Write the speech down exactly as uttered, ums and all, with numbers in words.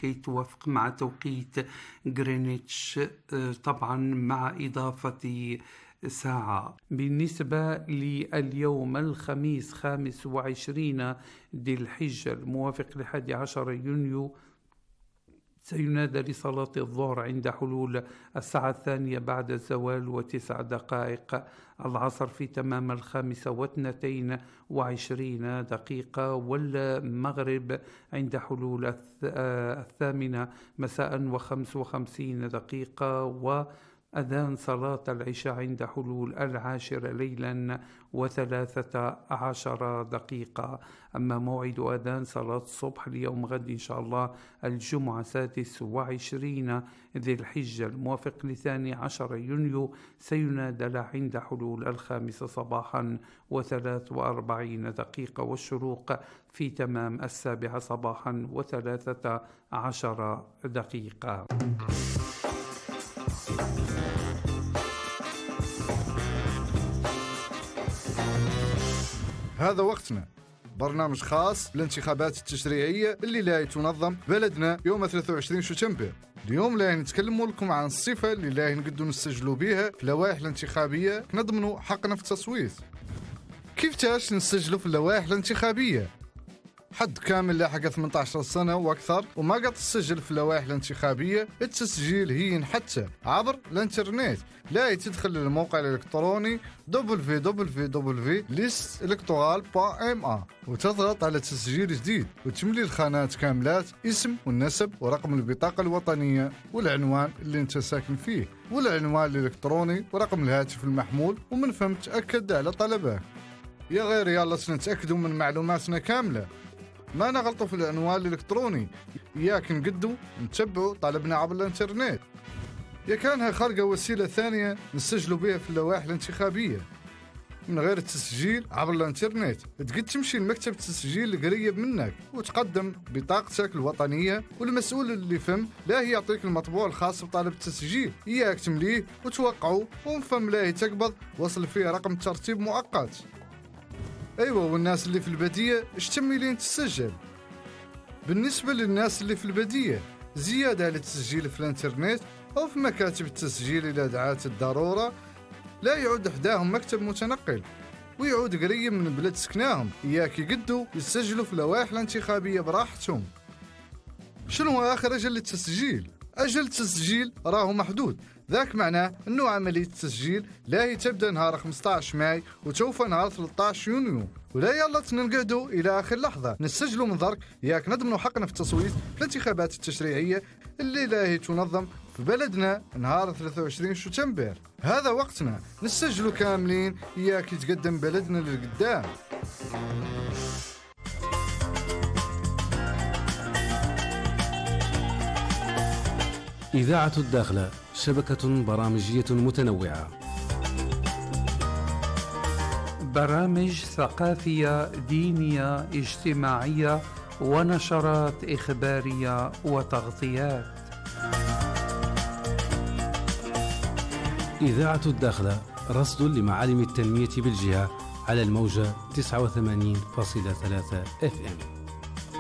لكي توافق مع توقيت غرينتش، طبعا مع إضافة ساعة. بالنسبة لليوم الخميس خامس وعشرين ذي الحجة الموافق لحادي عشر يونيو سينادى لصلاة الظهر عند حلول الساعة الثانية بعد الزوال وتسع دقائق، العصر في تمام الخامسة واثنتين وعشرين دقيقة، والمغرب عند حلول الثامنة مساء وخمس وخمسين دقيقة، و أذان صلاة العشاء عند حلول العاشرة ليلا وثلاثة عشر دقيقة. أما موعد أذان صلاة الصبح اليوم غد إن شاء الله الجمعة سادس وعشرين ذي الحجة الموافق لثاني عشر يونيو سينادى له عند حلول الخامسة صباحا وثلاث وأربعين دقيقة، والشروق في تمام السابعة صباحا وثلاثة عشر دقيقة. هذا وقتنا، برنامج خاص بالانتخابات التشريعية اللي لا تنظم بلدنا يوم ثلاثة وعشرين شتنبر. اليوم لا نتكلم لكم عن الصفة اللي لا نقدروا نسجلوا بها في اللوائح الانتخابية نضمنوا حقنا في التصويت. كيف تاش نسجلوا في اللوائح الانتخابية؟ حد كامل لاحق ثمانية عشر سنة وأكثر وما قد تسجل في اللوائح الانتخابية، التسجيل هي حتى عبر الانترنت. لا تدخل للموقع الإلكتروني دبليو دبليو دبليو دوت ليست إلكتورال دوت إم إيه وتضغط على تسجيل جديد وتملي الخانات كاملات، اسم والنسب ورقم البطاقة الوطنية والعنوان اللي انت ساكن فيه والعنوان الإلكتروني ورقم الهاتف المحمول، ومن فهم تأكد على طلبه. يا غير يلا سنتأكدوا من معلوماتنا كاملة، ما نغلطوا في العنوان الإلكتروني، ياك نقدوا نتبعوا طلبنا عبر الانترنت. يا كانها خارجة وسيلة ثانية نسجلوا بها في اللوائح الانتخابية من غير التسجيل عبر الانترنت، تقد تمشي لمكتب التسجيل القريب منك وتقدم بطاقتك الوطنية، والمسؤول اللي فهم لا يعطيك المطبوع الخاص بطالب التسجيل، إياك تمليه وتوقعه، ومفهم لا تقبض وصل فيه رقم ترتيب مؤقت. أيوة، والناس اللي في البادية اشتمي لين تسجل. بالنسبة للناس اللي في البادية زيادة على التسجيل في الانترنت أو في مكاتب التسجيل إذا دعات الضرورة، لا يعود حداهم مكتب متنقل ويعود قريب من بلد سكناهم، إياك يقدوا يسجلوا في اللوائح الانتخابية براحتهم. شنو آخر أجل التسجيل؟ أجل التسجيل راهو محدود، ذاك معناه أنه عملية التسجيل لا هي تبدأ نهار خمسة عشر ماي وتوفى نهار ثلاثة عشر يونيو، ولا يلا تنقعدوا إلى آخر لحظة نسجلوا من ذرك، ياك نضمنوا حقنا في التصويت في الانتخابات التشريعية اللي لا هي تنظم في بلدنا نهار ثلاثة وعشرين شتنبر. هذا وقتنا نسجلوا كاملين، ياك يتقدم بلدنا للقدام. إذاعة الداخلة، شبكة برامجية متنوعة، برامج ثقافية دينية اجتماعية ونشرات إخبارية وتغطيات. إذاعة الداخلة، رصد لمعالم التنمية بالجهة على الموجة تسعة وثمانين فاصلة ثلاثة إف إم.